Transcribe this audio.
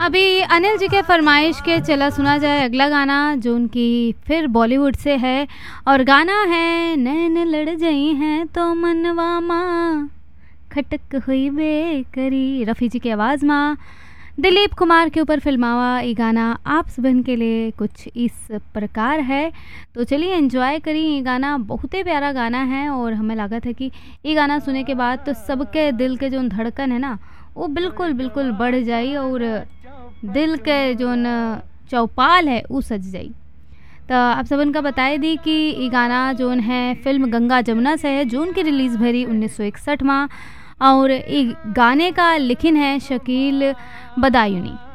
अभी अनिल जी के फरमाइश के चला सुना जाए अगला गाना जो उनकी फिर बॉलीवुड से है और गाना है नैन लड़ गई हैं तो मनवा माँ खटक हुई बेकरी। रफ़ी जी की आवाज़ माँ दिलीप कुमार के ऊपर फिल्मावा ये गाना आप सबन के लिए कुछ इस प्रकार है। तो चलिए एंजॉय करिए, ये गाना बहुत ही प्यारा गाना है और हमें लागत है कि ये गाना सुनने के बाद तो सबके दिल के जो धड़कन है ना वो बिल्कुल बिल्कुल बढ़ जाई और दिल के जो चौपाल है वो सज जाई। तो आप सबन का बताए दी कि ये गाना जोन है फिल्म गंगा जमुना से है जून की रिलीज़ भरी 1961 में और ये गाने का लिखन है शकील बदायूनी।